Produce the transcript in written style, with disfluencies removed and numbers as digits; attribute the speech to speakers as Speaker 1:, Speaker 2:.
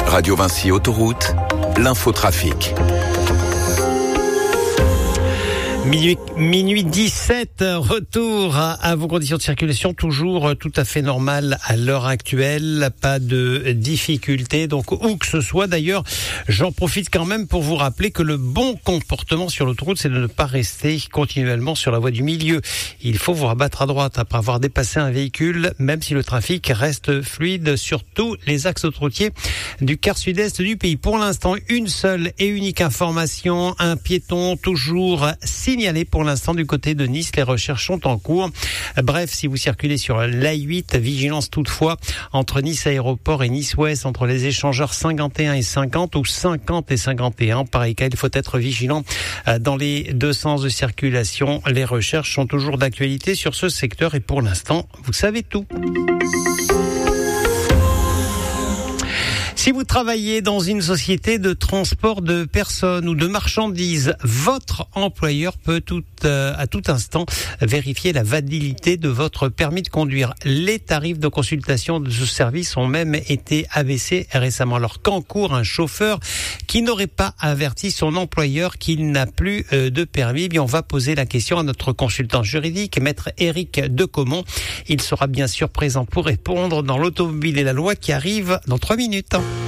Speaker 1: Radio Vinci Autoroute, l'infotrafic.
Speaker 2: Minuit 17, retour à vos conditions de circulation, toujours tout à fait normal à l'heure actuelle, pas de difficultés, donc où que ce soit. D'ailleurs, j'en profite quand même pour vous rappeler que le bon comportement sur l'autoroute, c'est de ne pas rester continuellement sur la voie du milieu. Il faut vous rabattre à droite après avoir dépassé un véhicule, même si le trafic reste fluide sur tous les axes autoroutiers du quart sud-est du pays. Pour l'instant, une seule et unique information, un piéton toujours signalé pour l'instant du côté de Nice. Les recherches sont en cours. Bref, si vous circulez sur l'A8, vigilance toutefois entre Nice Aéroport et Nice Ouest, entre les échangeurs 51 et 50 ou 50 et 51. Pareil cas, il faut être vigilant dans les deux sens de circulation. Les recherches sont toujours d'actualité sur ce secteur et pour l'instant, vous savez tout. Si vous travaillez dans une société de transport de personnes ou de marchandises, votre employeur peut à tout instant vérifier la validité de votre permis de conduire. Les tarifs de consultation de ce service ont même été abaissés récemment. Alors qu'encourt un chauffeur qui n'aurait pas averti son employeur qu'il n'a plus de permis, on va poser la question à notre consultant juridique, maître Éric Decomont. Il sera bien sûr présent pour répondre dans l'Automobile et la Loi qui arrive dans 3 minutes.